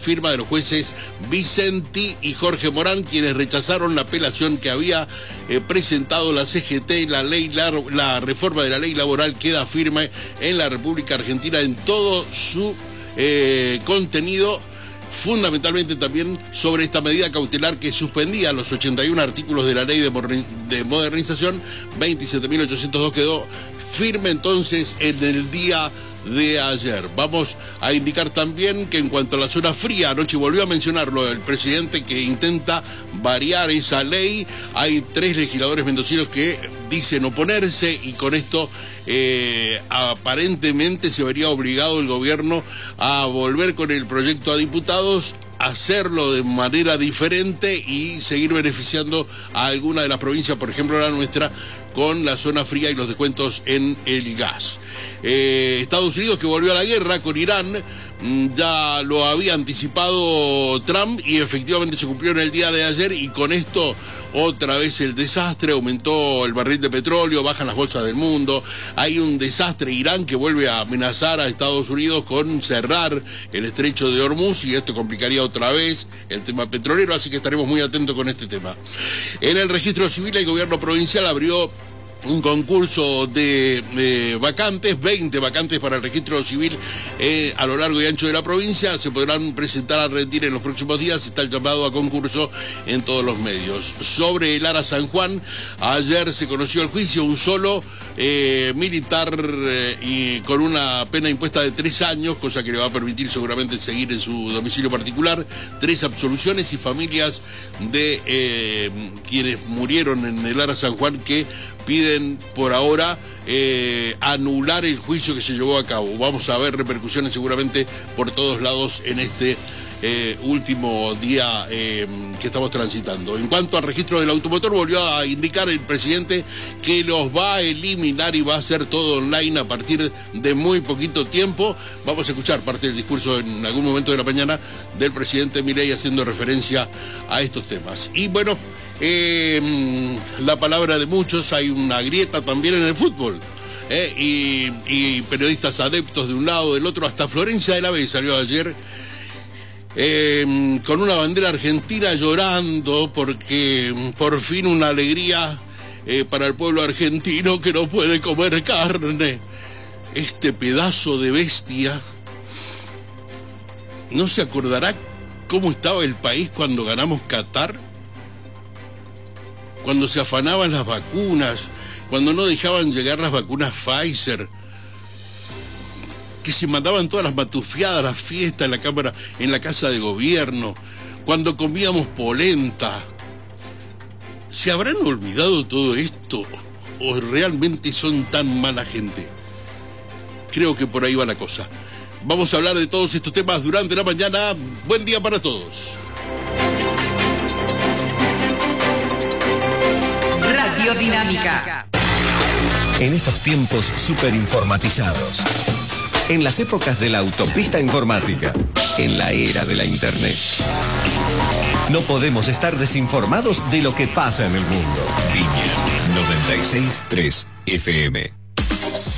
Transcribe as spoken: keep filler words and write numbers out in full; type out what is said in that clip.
firma de los jueces Vicenti y Jorge Morán, quienes rechazaron la apelación que había eh, presentado la C G T. La ley, la, la reforma de la ley laboral queda firme en la República Argentina en todo su eh, contenido, fundamentalmente también sobre esta medida cautelar que suspendía los ochenta y uno artículos de la ley de, de modernización. Veintisiete mil ochocientos dos quedó firme entonces en el día de ayer. Vamos a indicar también que en cuanto a la zona fría, anoche volvió a mencionarlo el presidente, que intenta variar esa ley. Hay tres legisladores mendocinos que dicen oponerse, y con esto eh, aparentemente se vería obligado el gobierno a volver con el proyecto a diputados, hacerlo de manera diferente y seguir beneficiando a alguna de las provincias, por ejemplo la nuestra, con la zona fría y los descuentos en el gas. Eh, Estados Unidos, que volvió a la guerra con Irán, ya lo había anticipado Trump y efectivamente se cumplió en el día de ayer, y con esto otra vez el desastre. Aumentó el barril de petróleo, bajan las bolsas del mundo, hay un desastre. Irán que vuelve a amenazar a Estados Unidos con cerrar el estrecho de Hormuz, y esto complicaría otra vez el tema petrolero, así que estaremos muy atentos con este tema. En el registro civil, el gobierno provincial abrió un concurso de eh, vacantes, veinte vacantes para el registro civil eh, a lo largo y ancho de la provincia. Se podrán presentar a rendir en los próximos días. Está el llamado a concurso en todos los medios. Sobre el Ara San Juan, ayer se conoció el juicio. Un solo eh, militar eh, y con una pena impuesta de tres años, cosa que le va a permitir seguramente seguir en su domicilio particular. Tres absoluciones y familias de eh, quienes murieron en el Ara San Juan que piden por ahora eh, anular el juicio que se llevó a cabo. Vamos a ver repercusiones seguramente por todos lados en este eh, último día eh, que estamos transitando. En cuanto al registro del automotor, volvió a indicar el presidente que los va a eliminar y va a hacer todo online a partir de muy poquito tiempo. Vamos a escuchar parte del discurso en algún momento de la mañana del presidente Milei haciendo referencia a estos temas. Y bueno, Eh, la palabra de muchos, hay una grieta también en el fútbol, eh, y, y periodistas adeptos de un lado, del otro. Hasta Florencia de la B salió ayer eh, con una bandera argentina llorando porque por fin una alegría eh, para el pueblo argentino que no puede comer carne. Este pedazo de bestia no se acordará cómo estaba el país cuando ganamos Qatar, cuando se afanaban las vacunas, cuando no dejaban llegar las vacunas Pfizer, que se mandaban todas las matufiadas, las fiestas en la cámara, en la casa de gobierno, cuando comíamos polenta. ¿Se habrán olvidado todo esto o realmente son tan mala gente? Creo que por ahí va la cosa. Vamos a hablar de todos estos temas durante la mañana. Buen día para todos. Dinámica. En estos tiempos súper informatizados, en las épocas de la autopista informática, en la era de la internet, no podemos estar desinformados de lo que pasa en el mundo. Viñas noventa y seis punto tres F M.